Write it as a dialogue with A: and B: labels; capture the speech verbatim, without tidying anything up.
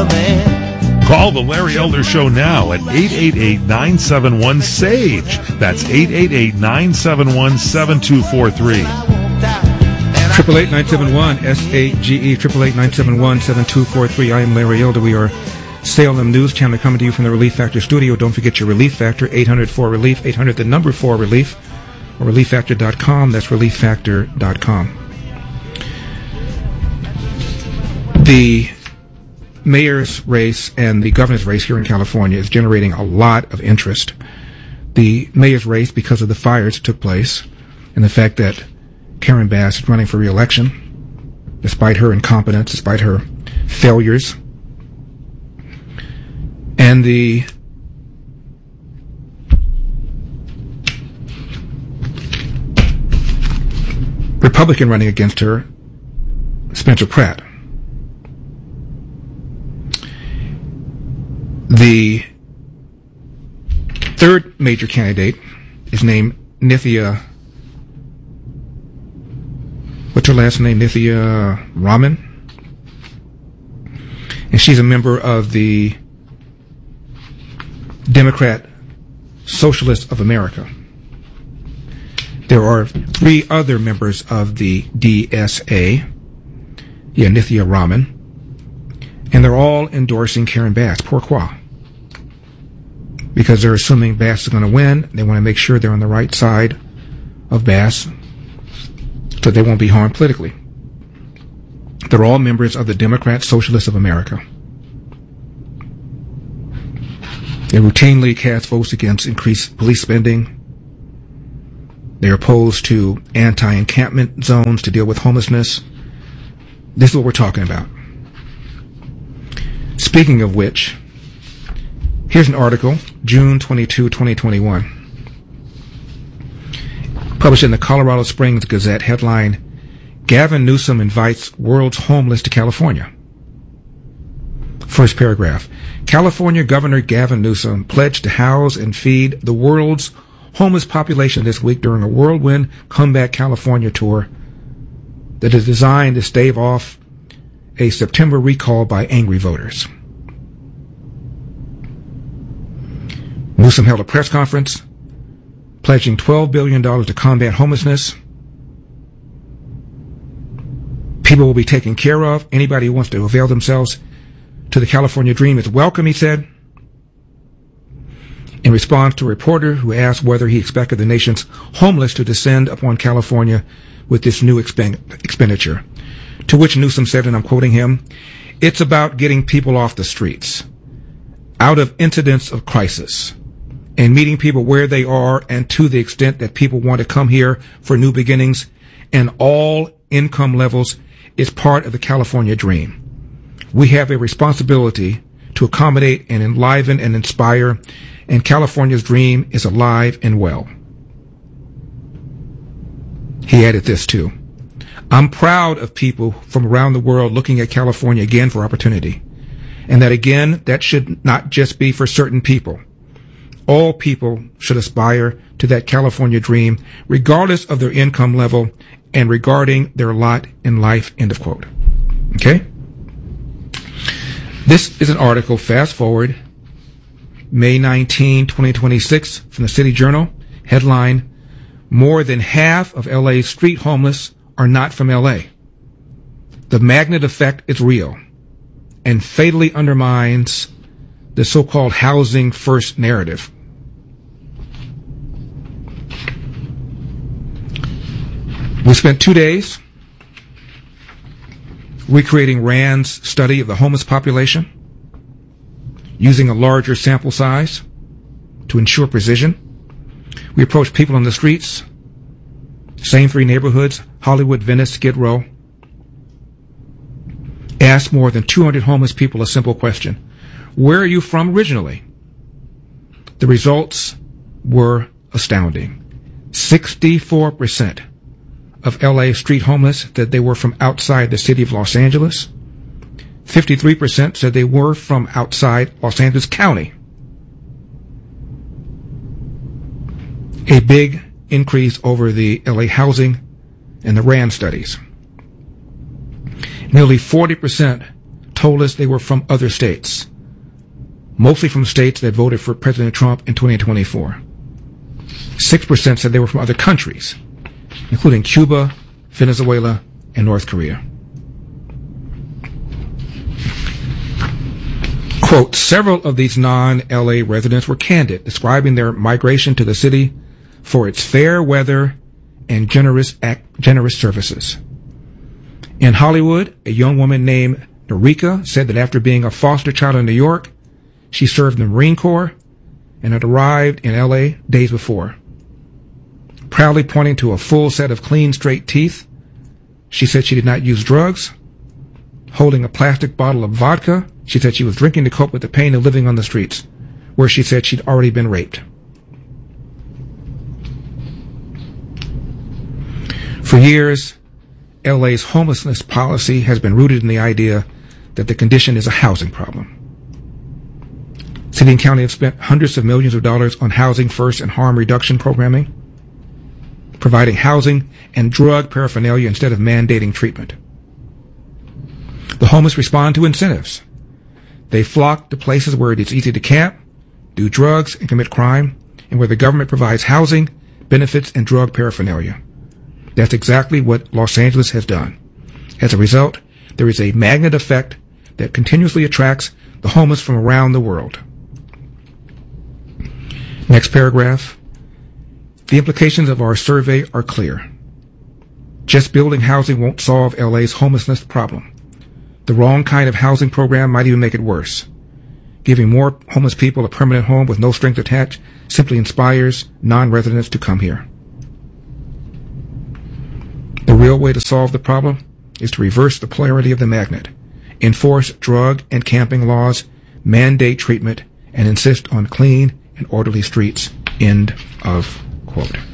A: Call the Larry Elder Show now at eight eight eight, nine seven one, S A G E. That's eight eight eight, nine seven one, seven two four three.
B: Triple eight nine seven one S A G E. Triple eight nine seven one seven two four three. I am Larry Elder. We are Salem News Channel coming to you from the Relief Factor studio. Don't forget your Relief Factor, eight hundred four relief, eight hundred the number four relief, or relief factor dot com. That's relief factor dot com. The mayor's race and the governor's race here in California is generating a lot of interest. The mayor's race because of the fires that took place and the fact that Karen Bass is running for re-election despite her incompetence, despite her failures. And the Republican running against her, Spencer Pratt. The third major candidate is named Nithya. What's her last name? Nithya Raman. And she's a member of the Democrat Socialists of America. There are three other members of the D S A. Yeah, Nithya Raman. And they're all endorsing Karen Bass. Pourquoi? Because they're assuming Bass is going to win. They want to make sure they're on the right side of Bass so they won't be harmed politically. They're all members of the Democrat Socialists of America. They routinely cast votes against increased police spending. They're opposed to anti-encampment zones to deal with homelessness. This is what we're talking about. Speaking of which, here's an article, June twenty-second, twenty twenty-one. Published in the Colorado Springs Gazette, headline, Gavin Newsom invites world's homeless to California. First paragraph. California Governor Gavin Newsom pledged to house and feed the world's homeless population this week during a whirlwind Comeback California tour that is designed to stave off a September recall by angry voters. Newsom held a press conference pledging twelve billion dollars to combat homelessness. People will be taken care of. Anybody who wants to avail themselves to the California dream is welcome, he said. In response to a reporter who asked whether he expected the nation's homeless to descend upon California with this new expen- expenditure, to which Newsom said, and I'm quoting him, "It's about getting people off the streets, out of incidents of crisis, and meeting people where they are, and to the extent that people want to come here for new beginnings, and all income levels is part of the California dream. We have a responsibility to accommodate and enliven and inspire, and California's dream is alive and well." He added this too. "I'm proud of people from around the world looking at California again for opportunity. And that again, that should not just be for certain people. All people should aspire to that California dream, regardless of their income level and regarding their lot in life," end of quote. Okay? This is an article, fast forward, May nineteenth, twenty twenty-six, from the City Journal. Headline, "More than half of L A's street homeless are not from L A. The magnet effect is real and fatally undermines the so-called housing first narrative." We spent two days recreating Rand's study of the homeless population, using a larger sample size to ensure precision. We approached people on the streets, same three neighborhoods, Hollywood, Venice, Skid Row. Asked more than two hundred homeless people a simple question. Where are you from originally? The results were astounding. sixty-four percent of L A street homeless said they were from outside the city of Los Angeles. fifty-three percent said they were from outside Los Angeles County. A big increase over the L A housing and the Rand studies. Nearly forty percent told us they were from other states, mostly from states that voted for President Trump in twenty twenty-four. six percent said they were from other countries, including Cuba, Venezuela, and North Korea. Quote, several of these non-L A residents were candid, describing their migration to the city for its fair weather and generous act, generous services. In Hollywood, a young woman named Norika said that after being a foster child in New York, she served in the Marine Corps and had arrived in L A days before. Proudly pointing to a full set of clean, straight teeth, she said she did not use drugs. Holding a plastic bottle of vodka, she said she was drinking to cope with the pain of living on the streets, where she said she'd already been raped. For years, L A's homelessness policy has been rooted in the idea that the condition is a housing problem. City and county have spent hundreds of millions of dollars on housing first and harm reduction programming, providing housing and drug paraphernalia instead of mandating treatment. The homeless respond to incentives. They flock to places where it is easy to camp, do drugs, and commit crime, and where the government provides housing, benefits, and drug paraphernalia. That's exactly what Los Angeles has done. As a result, there is a magnet effect that continuously attracts the homeless from around the world. Next paragraph. The implications of our survey are clear. Just building housing won't solve L A's homelessness problem. The wrong kind of housing program might even make it worse. Giving more homeless people a permanent home with no strings attached simply inspires non-residents to come here. The real way to solve the problem is to reverse the polarity of the magnet, enforce drug and camping laws, mandate treatment, and insist on clean and orderly streets. End of quote.